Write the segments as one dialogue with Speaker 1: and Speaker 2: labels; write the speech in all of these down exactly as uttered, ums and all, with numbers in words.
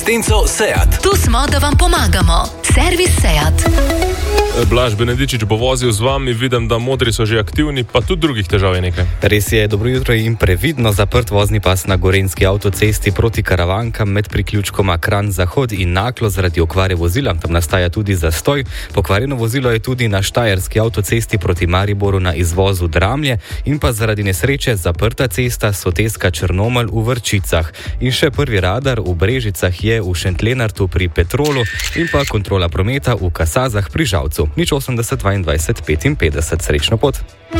Speaker 1: Tenco Seat.
Speaker 2: Tu smo, da vam pomagamo. Servis Seat.
Speaker 3: Blaž Benedičič bo vozil z vami, vidim, da modri so že aktivni, pa tudi drugih težav je nekaj.
Speaker 4: Res je, dobro jutro in previdno zaprt vozni pas na gorenjski avtocesti proti Karavankam med priključkoma Kranj-Zahod in Naklo zaradi okvare vozila. Tam nastaja tudi zastoj. Pokvarjeno vozilo je tudi na štajerski avtocesti proti Mariboru na izvozu Dramlje in pa zaradi nesreče zaprta cesta Soteska Črnomelj v Vrčicah. In še prvi radar v Brežicah je v Šentlenartu pri Petrolu in pa kontrola prometa v Kasazah pri Žalcu. Nič osemdeset dvaindvajset petinpetdeset. Srečno pot.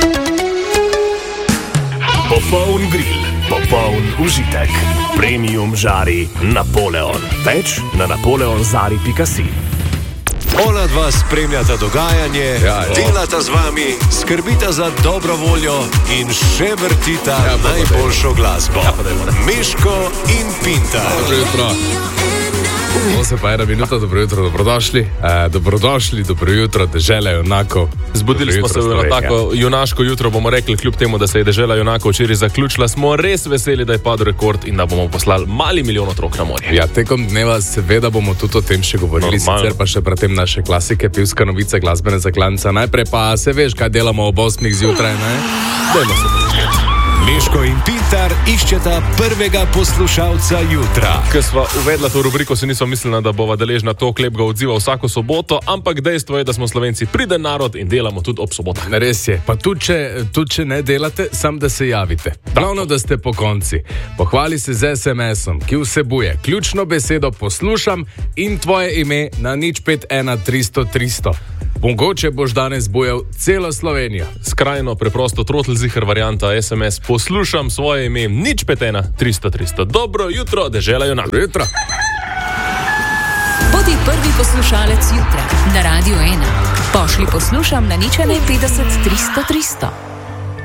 Speaker 1: Popoln grill, popoln užitek. Premium žari Napoleon. Več na napoleonzari pika si. Ona dva spremljata dogajanje, ja, delata z vami, skrbita za dobro voljo in še vrtita ja, najboljšo glasbo. Ja, Miško in Pintar.
Speaker 5: Dobro jutro. To se pa ena minuta, dobro jutro, dobrodošli. E, dobrodošli, dobro jutro, dežela junakov.
Speaker 3: Zbudili smo se na tako junaško jutro, bomo rekli, kljub temu, da se je dežela junakov včeraj zaključila, smo res veseli, da je padel rekord in da bomo poslali mali milijon otrok na morje.
Speaker 5: Ja, tekom dneva seveda bomo tudi o tem še govorili, Normalno. Sicer pa še predtem naše klasike, pivska novica, glasbene zaklanca. Najprej pa se veš, kaj delamo ob osmih zjutraj, ne? Dajmo se početi.
Speaker 1: Miško in Pintar iščeta prvega poslušalca jutra.
Speaker 3: Ko sva uvedla to rubriko, si nismo mislila, da bova deležna to lepega odziva vsako soboto, ampak dejstvo je, da smo Slovenci priden narod in delamo tudi ob sobotah.
Speaker 5: Res je, pa tudi če, tudi če ne delate, sam da se javite. Pravno, da ste po konci. Pohvali se z es em esom, ki vsebuje ključno besedo poslušam in tvoje ime na nič pet ena tristo tristo. Mogoče boš danes bojal celo Slovenijo.
Speaker 3: Skrajno preprosto trotlziher varianta es em es. Poslušam svoje ime nič pet ena tristo tristo. Dobro jutro, dežela junakov.
Speaker 5: Dobro jutro.
Speaker 2: Bodi prvi poslušalec jutra na Radiu ena. Pošli poslušam na nič ena petdeset tristo tristo.